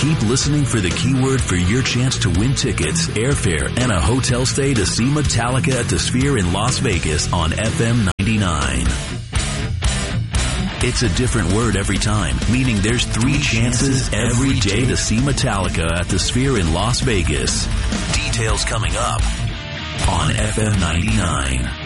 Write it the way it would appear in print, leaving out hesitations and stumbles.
Keep listening for the keyword for your chance to win tickets, airfare, and a hotel stay to see Metallica at the Sphere in Las Vegas on FM 99. It's a different word every time, meaning there's 3 chances every day to see Metallica at the Sphere in Las Vegas. Details coming up on FM 99.